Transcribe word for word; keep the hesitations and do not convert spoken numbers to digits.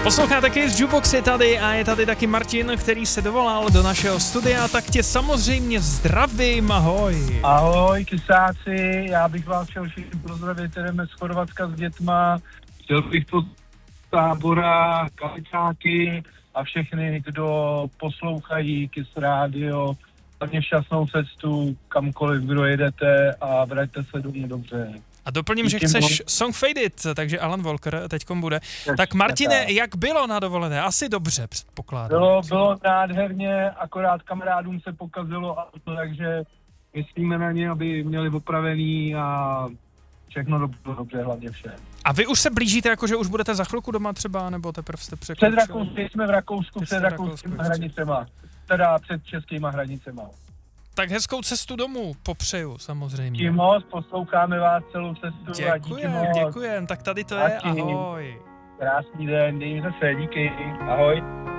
Posloucháte Kiss Jukebox je tady a je tady taky Martin, který se dovolal do našeho studia, tak tě samozřejmě zdravím, ahoj. Ahoj, kysáci, já bych vás chtěl všichni pozdravit, jdeme z Chorvatska s dětma, chtěl bych to Tábora, Kaličáky a všechny, kdo poslouchají Kiss Radio, hlavně šťastnou cestu, kamkoliv, kdo jedete a vraťte se domů dobře. A doplním, že chceš Song Fade It, takže Alan Walker teďkom bude. Tak Martine, jak bylo na dovolené? Asi dobře, předpokládám. Bylo, bylo nádherně, akorát kamarádům se pokazilo auto, takže myslíme na ně, aby měli opravený a všechno bylo dobře, hlavně vše. A vy už se blížíte, jakože už budete za chvilku doma třeba, nebo teprve jste překročili? Před Rakouskou, jsme v Rakousku, před rakouskými hranicema, teda před českýma hranicema. Tak hezkou cestu domů popřeju, samozřejmě. Díky moc, posloucháme vás celou cestu. Děkujem, děkujem, tak tady to je, ahoj. Krásný den, dejme se, díky, ahoj.